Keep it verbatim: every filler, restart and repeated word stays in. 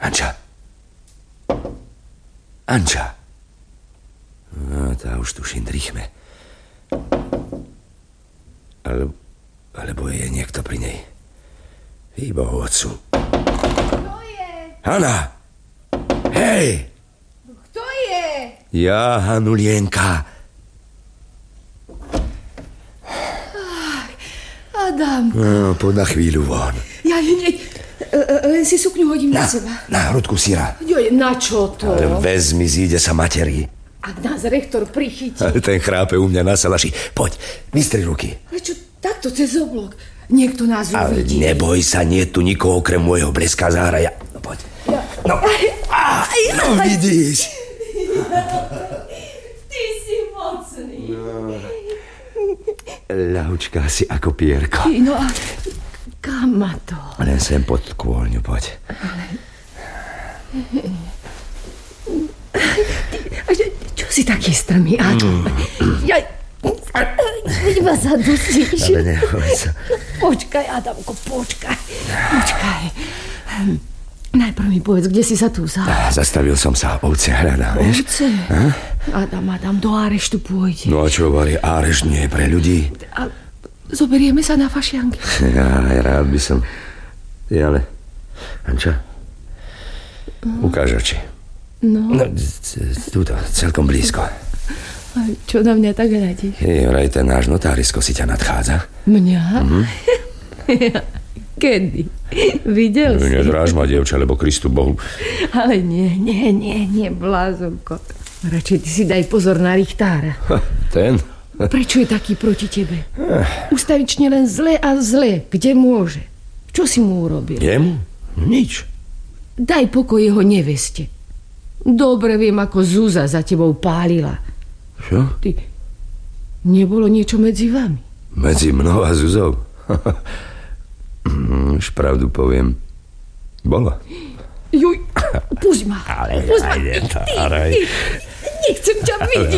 Anča. Anča. No, tá už tu šindrichme. Ale, alebo je niekto pri nej. Výbohu otcu. Kto je? Hana! Hej! Kto je? Ja, Hanulienka. Adam. No, poď na chvíľu von. Ja nie, len si sukňu hodím na, Na, seba. na hrudku syra. Joj, na čo to? Ale vezmi, zíde sa materi. Ak nás rektor prichytí. Ale ten chrápe u mňa na salaši. Poď, vystri ruky. Ale čo, takto cez oblok? Niekto nás Ale uvidí. neboj sa, nie tu nikoho okrem môjho bleska záhraja. No poď. No, á, no vidíš. Ty si mocný. Ľahučká si ako pierko. No a kam ma to? Len sem pod kôľňu, poď. Čo si taký strmý, Adam? Ja... Iba sa dusíš. Ale neboj sa. Počkaj, Adamko, počkaj. Počkaj. Najprv mi povedz, kde si sa tu vzal. Zastavil som sa, ovce hľadám, vieš? Ovce? Adam, Adam, do areštu pôjde. No a čo, Vali, arešt nie je pre ľudí? A zoberieme sa na fašianky. Ja aj rád by som. Ja, ale... Anča? Ukáž oči. No. No, túto, celkom blízko. A čo na mňa tak hľadíš? Hej, vraj ten náš notárisko si ťa nadchádza. Mňa? Mhm. Kedy? Videl si? Nedráž ma, dievča, lebo Kristu Bohu. Ale nie, nie, nie, nie, blázonko. Radšej ty si daj pozor na Richtára. Ten? Prečo je taký proti tebe? Ustavične len zle a zle, kde môže. Čo si mu urobil? Jemu? Nič. Daj pokoj jeho neveste. Dobre viem, ako Zúza za tebou pálila. Čo? Ty, nebolo niečo medzi vami? Medzi mnou a Zuzou? Už pravdu poviem. Bolo. Juj, pusť ma. Ale pusť ma. aj, Ty, netáraj. ty, nechcem ťa vidieť.